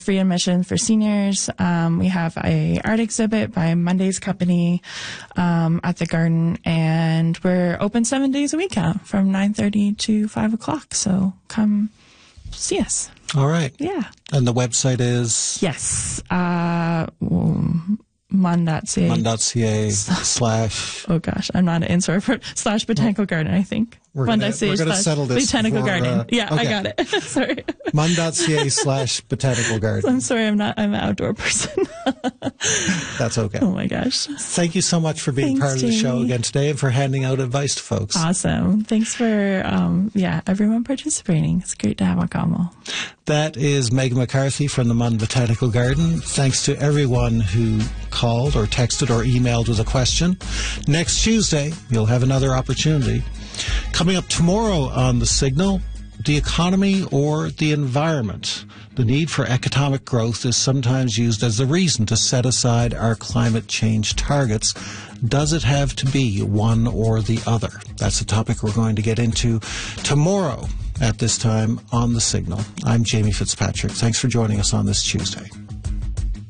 free admission for seniors. We have a art exhibit by Monday's Company at the garden, and we're open 7 days a week now from 9:30 to 5 o'clock. So come see us. All right. Yeah. And the website is? Yes. Mon.ca. Mon.ca / Oh gosh, I'm not an insert for / botanical garden, I think. We're going to settle this. Botanical before, garden. Yeah, okay. I got it. Sorry. Mon.ca / botanical garden. I'm sorry, I'm an outdoor person. That's okay. Oh my gosh. Thank you so much for being part of the show again today and for handing out advice to folks. Awesome. Thanks for, everyone participating. It's great to have a combo. That is Megan McCarthy from the Mon Botanical Garden. Thanks to everyone who called or texted or emailed with a question. Next Tuesday, you'll have another opportunity. Coming up tomorrow on The Signal, the economy or the environment. The need for economic growth is sometimes used as a reason to set aside our climate change targets. Does it have to be one or the other? That's a topic we're going to get into tomorrow at this time on The Signal. I'm Jamie Fitzpatrick. Thanks for joining us on this Tuesday.